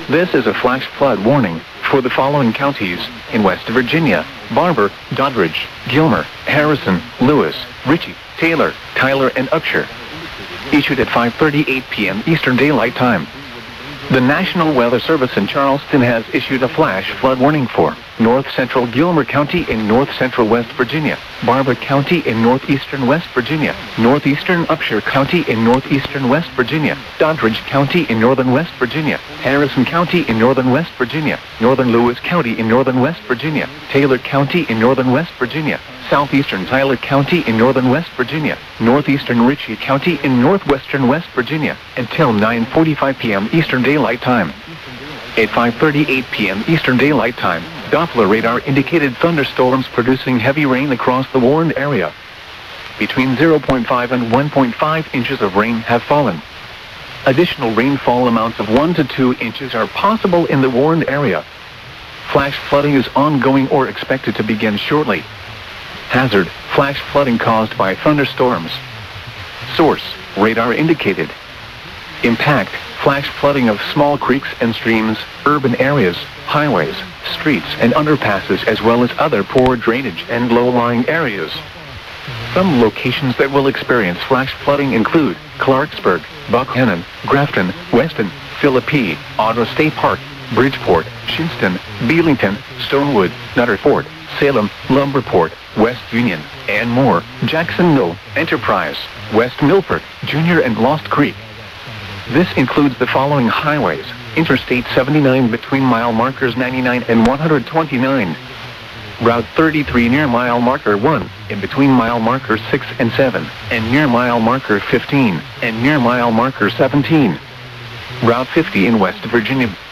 This is a flash flood warning for the following counties in West Virginia: Barbour, Doddridge, Gilmer, Harrison, Lewis, Ritchie, Taylor, Tyler, and Upshur. Issued at 5:38 p.m. Eastern Daylight Time. The National Weather Service in Charleston has issued a flash flood warning for North Central Gilmer County in North Central West Virginia, Barbour County in Northeastern West Virginia, Northeastern Upshur County in Northeastern West Virginia, Doddridge County in Northern West Virginia, Harrison County in Northern West Virginia, Northern Lewis County in Northern West Virginia, Taylor County in Northern West Virginia, Southeastern Tyler County in Northern West Virginia, Northeastern Ritchie County in Northwestern West Virginia, until 9:45 p.m. Eastern Daylight Time. At 5:38 p.m. Eastern Daylight Time, Doppler radar indicated thunderstorms producing heavy rain across the warned area. Between 0.5 and 1.5 inches of rain have fallen. Additional rainfall amounts of 1 to 2 inches are possible in the warned area. Flash flooding is ongoing or expected to begin shortly. Hazard: flash flooding caused by thunderstorms. Source: radar indicated. Impact: flash flooding of small creeks and streams, urban areas, highways, streets and underpasses, as well as other poor drainage and low-lying areas. Some locations that will experience flash flooding include Clarksburg, Buckhannon, Grafton, Weston, Philippi, Otto State Park, Bridgeport, Shinston, Belington, Stonewood, Nutter Fort, Salem, Lumberport, West Union, and more, Jacksonville, Enterprise, West Milford, Junior, and Lost Creek. This includes the following highways: Interstate 79 between mile markers 99 and 129, Route 33 near mile marker 1, in between mile markers 6 and 7, and near mile marker 15, and near mile marker 17, Route 50 in West Virginia,